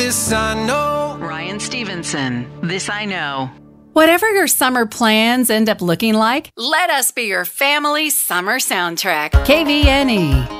This I know. Ryan Stevenson, This I Know. Whatever your summer plans end up looking like, let us be your family summer soundtrack. KVNE.